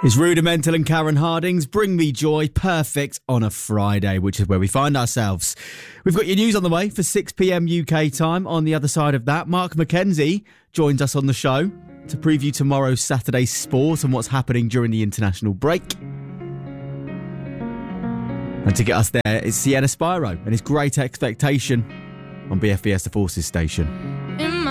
It's Rudimental and Karen Harding's Bring Me Joy, perfect on a Friday, which is where we find ourselves. We've got your news on the way for 6 p.m. UK time. On the other side of that, Mark McKenzie joins us on the show to preview tomorrow's Saturday sport and what's happening during the international break. And to get us there, it's Sienna Spyro and his Great Expectation on BFBS The Forces station.